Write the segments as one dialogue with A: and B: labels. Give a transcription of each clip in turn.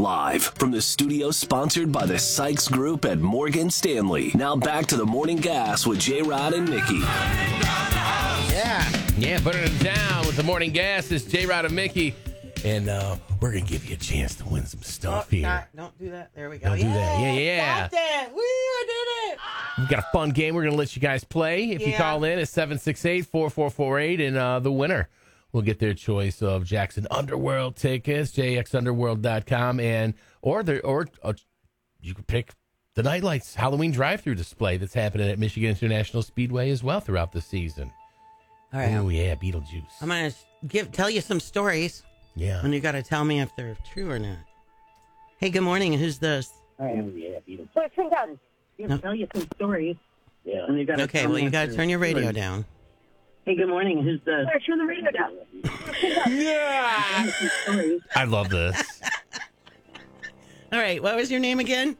A: Live from the studio sponsored by the Sykes Group at Morgan Stanley. Now back to the Morning Gas with J-Rod and Mickey.
B: Yeah, putting it down with the Morning Gas. It's J-Rod and Mickey. And we're going to give you a chance to win some stuff here.
C: Don't do that. There we go.
B: Don't do that. Yeah.
C: Got that. Woo, I did it.
B: We've got a fun game we're going to let you guys play. If you call in, it's 768-4448, and the winner will get their choice of Jackson Underworld tickets, jxunderworld.com, or you can pick the Nightlights Halloween drive-thru display that's happening at Michigan International Speedway as well throughout the season.
C: All right.
B: Oh, yeah, Beetlejuice.
C: I'm going to tell you some stories.
B: Yeah.
C: And you got to tell me if they're true or not. Hey, good morning. Who's this?
D: Beetlejuice. So turn down.
C: No.
D: Tell you some stories. Yeah. And you got
C: Okay, well, you got to turn your radio down.
D: Hey, good morning. Who's this? Sorry, turn the radio down.
B: Yeah. I love this.
C: All right, what was your name again?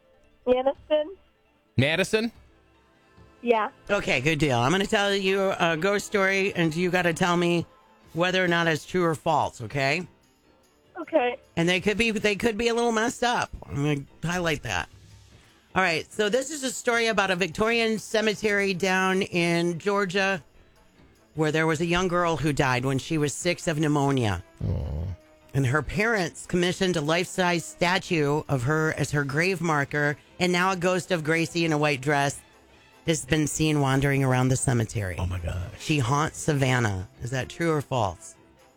B: Madison?
E: Yeah.
C: Okay, good deal. I'm going to tell you a ghost story, and you got to tell me whether or not it's true or false, okay?
E: Okay.
C: And they could be a little messed up. I'm going to highlight that. All right, so this is a story about a Victorian cemetery down in Georgia where there was a young girl who died when she was 6 of pneumonia.
B: Aww.
C: And her parents commissioned a life-size statue of her as her grave marker, and now a ghost of Gracie in a white dress has been seen wandering around the cemetery.
B: Oh, my gosh.
C: She haunts Savannah. Is that true or false?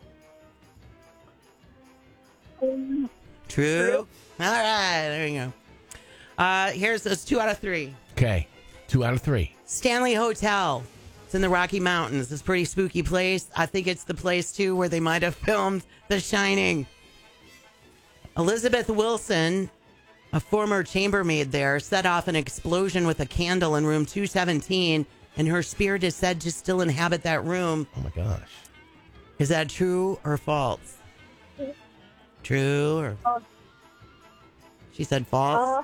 C: True? All right, there you go. Here's this 2 out of 3.
B: Okay, 2 out of 3.
C: Stanley Hotel. It's in the Rocky Mountains. It's a pretty spooky place. I think it's the place, too, where they might have filmed The Shining. Elizabeth Wilson, a former chambermaid there, set off an explosion with a candle in room 217, and her spirit is said to still inhabit that room.
B: Oh, my gosh.
C: Is that true or false? True or... She said false?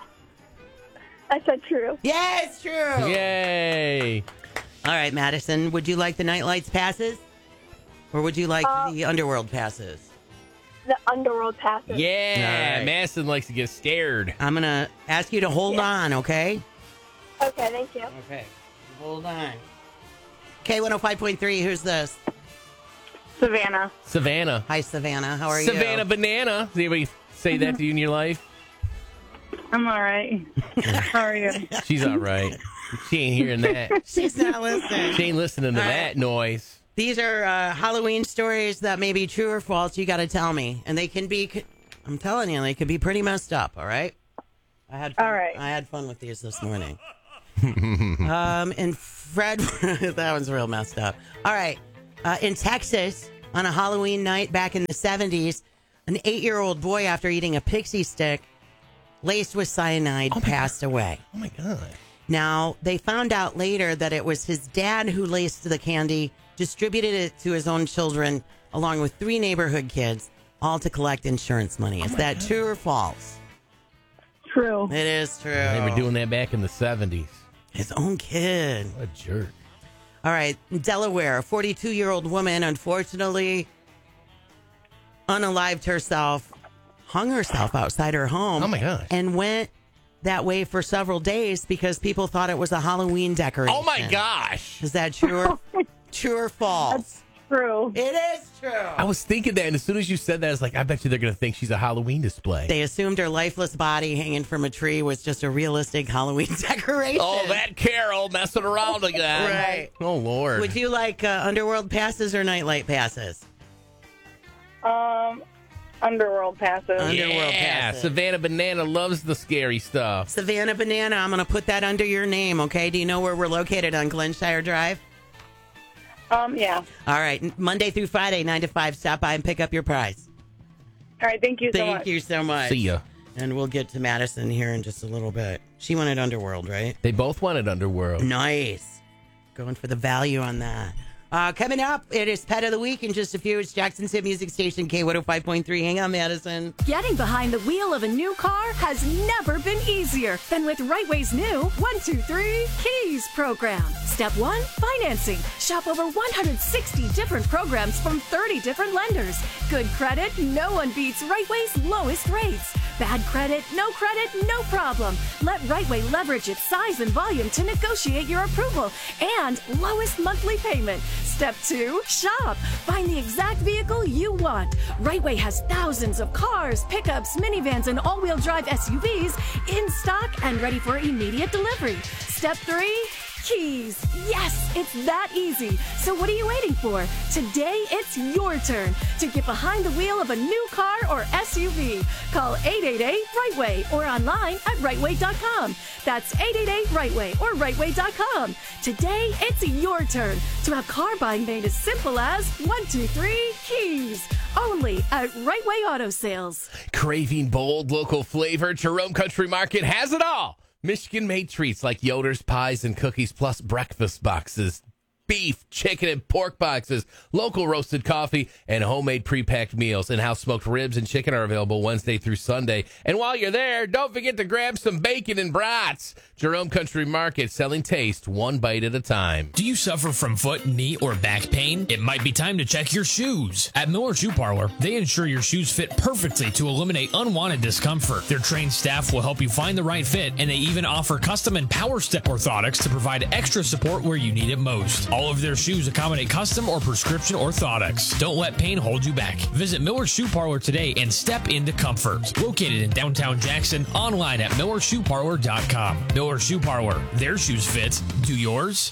E: I said true.
C: Yeah, it's true.
B: Yay.
C: All right, Madison, would you like the Nightlights passes? Or would you like the Underworld passes?
E: The Underworld passes.
B: Yeah,
C: All right.
B: Madison likes to get scared.
C: I'm going to ask you to hold on, okay?
E: Okay, thank you.
C: Okay, hold on. K105.3, who's this?
E: Savannah.
B: Savannah.
C: Hi, Savannah. How are you?
B: Savannah Banana. Does anybody say that to you in your life?
E: I'm all right. How are you?
B: She's all right. She ain't hearing that.
C: She's not listening.
B: She ain't listening to
C: All
B: that
C: right.
B: noise.
C: These are Halloween stories that may be true or false. You got to tell me. And they can be, I'm telling you, they could be pretty messed up, all right? I had fun.
E: All right.
C: I had fun with these this morning. And Fred, that one's real messed up. All right. In Texas, on a Halloween night back in the 70s, an 8-year-old boy, after eating a pixie stick laced with cyanide, passed away.
B: Oh, my God.
C: Now, they found out later that it was his dad who laced the candy, distributed it to his own children, along with 3 neighborhood kids, all to collect insurance money. Is that true or false?
E: True.
C: It is true.
B: They were doing that back in the 70s.
C: His own kid.
B: What a jerk.
C: All right, in Delaware, a 42-year-old woman, unfortunately, unalived herself, hung herself outside her home.
B: Oh, my gosh.
C: And went that way for several days because people thought it was a Halloween decoration.
B: Oh, my gosh.
C: Is that true or false?
E: True.
C: It is true.
B: I was thinking that, and as soon as you said that, I was like, I bet you they're going to think she's a Halloween display.
C: They assumed her lifeless body hanging from a tree was just a realistic Halloween decoration.
B: Oh, that Carol messing around again.
C: Right.
B: Oh, Lord.
C: Would you like Underworld passes or Nightlight passes?
E: Underworld passes.
C: Underworld
B: Yeah,
C: passes.
B: Savannah Banana loves the scary stuff.
C: Savannah Banana, I'm going to put that under your name, okay? Do you know where we're located on Glenshire Drive?
E: Yeah.
C: All right. Monday through Friday, 9 to 5. Stop by and pick up your prize.
E: All right, thank you so much.
C: Thank you so much.
B: See ya.
C: And we'll get to Madison here in just a little bit. She wanted Underworld, right?
B: They both wanted Underworld.
C: Nice. Going for the value on that. Coming up, it is Pet of the Week in just a few. It's Jackson's Hit Music Station, K105.3. Hang on, Madison.
F: Getting behind the wheel of a new car has never been easier than with Rightway's new 123 Keys program. Step 1, financing. Shop over 160 different programs from 30 different lenders. Good credit, no one beats Rightway's lowest rates. Bad credit, no problem. Let Rightway leverage its size and volume to negotiate your approval and lowest monthly payment. Step 2, shop. Find the exact vehicle you want. Rightway has thousands of cars, pickups, minivans, and all-wheel drive SUVs in stock and ready for immediate delivery. Step 3, keys. Yes, it's that easy. So what are you waiting for? Today, it's your turn to get behind the wheel of a new car or SUV. Call 888-RIGHTWAY or online at rightway.com. That's 888-RIGHTWAY or rightway.com. Today, it's your turn to have car buying made as simple as 1, 2, 3 keys. Only at Rightway Auto Sales.
B: Craving bold local flavor? Jerome Country Market has it all. Michigan-made treats like Yoder's pies and cookies, plus breakfast boxes, beef, chicken, and pork boxes, local roasted coffee, and homemade pre-packed meals. In-house smoked ribs and chicken are available Wednesday through Sunday. And while you're there, don't forget to grab some bacon and brats. Jerome Country Market, selling taste one bite at a time.
G: Do you suffer from foot, knee, or back pain? It might be time to check your shoes. At Miller Shoe Parlor, they ensure your shoes fit perfectly to eliminate unwanted discomfort. Their trained staff will help you find the right fit, and they even offer custom and power step orthotics to provide extra support where you need it most. All of their shoes accommodate custom or prescription orthotics. Don't let pain hold you back. Visit Miller Shoe Parlor today and step into comfort. Located in downtown Jackson, online at millershoeparlor.com. Miller Shoe Parlor. Their shoes fit. Do yours?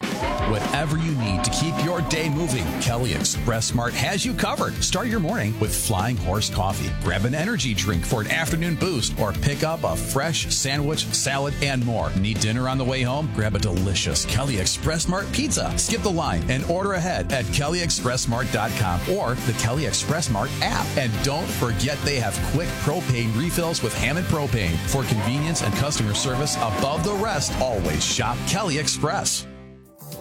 H: Whatever you need to keep your day moving, Kelly Express Smart has you covered. Start your morning with Flying Horse Coffee. Grab an energy drink for an afternoon boost or pick up a fresh sandwich, salad, and more. Need dinner on the way home? Grab a delicious Kelly Express Smart pizza. Skip the line and order ahead at kellyexpresssmart.com or the Kelly Express Smart app. And don't forget they have quick propane refills with Hammond Propane. For convenience and customer service above the rest, always shop Kelly Express.